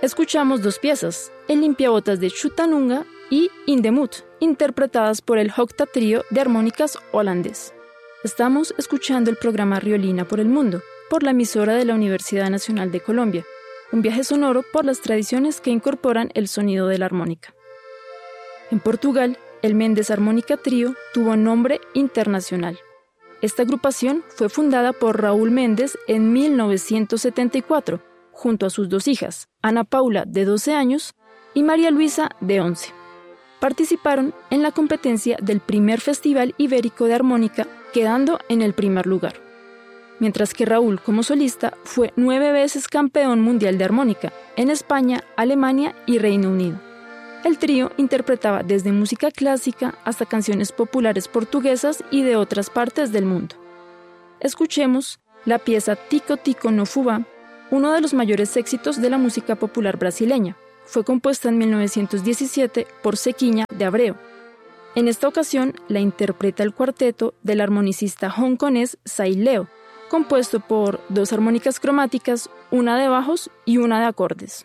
Escuchamos dos piezas, El limpiabotas de Chutanunga y In the Mood, interpretadas por el Hokta Trío de armónicas holandés. Estamos escuchando el programa Riolina por el Mundo, por la emisora de la Universidad Nacional de Colombia, un viaje sonoro por las tradiciones que incorporan el sonido de la armónica. En Portugal, el Mendes Armónica Trío tuvo nombre internacional. Esta agrupación fue fundada por Raúl Mendes en 1974, junto a sus dos hijas, Ana Paula, de 12 años, y María Luisa, de 11. Participaron en la competencia del primer Festival Ibérico de Armónica, quedando en el primer lugar. Mientras que Raúl, como solista, fue 9 veces campeón mundial de armónica, en España, Alemania y Reino Unido. El trío interpretaba desde música clásica hasta canciones populares portuguesas y de otras partes del mundo. Escuchemos la pieza Tico Tico no Fubá, uno de los mayores éxitos de la música popular brasileña. Fue compuesta en 1917 por Zequinha de Abreu. En esta ocasión la interpreta el cuarteto del armonicista hongkonés Sai Leo, compuesto por 2 armónicas cromáticas, una de bajos y una de acordes.